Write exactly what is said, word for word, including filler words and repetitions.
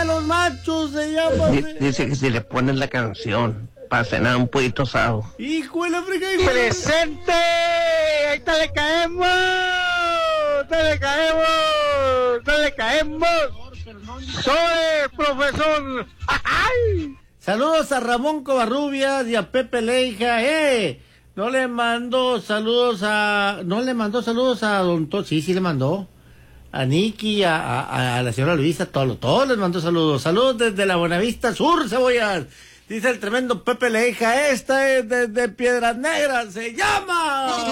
de los machos se llama. D- dice que si le ponen la canción para cenar un poquito asado. Hijo de la frica, hijo de la- ¡Presente! ¡Ahorita le caemos! ¡Ahorita le caemos! ¡Ahorita le caemos! ¡Soy profesor! ¡Ay! Saludos a Ramón Covarrubias y a Pepe Leija. ¡Eh! No le mandó saludos a... No le mandó saludos a Don To... Sí, sí le mandó. A Nicky, a, a, a la señora Luisa, todos, todos les mandó saludos. Saludos desde la Buenavista Sur, Cebollas. Dice el tremendo Pepe Leija, esta es desde Piedras Negras, se llama...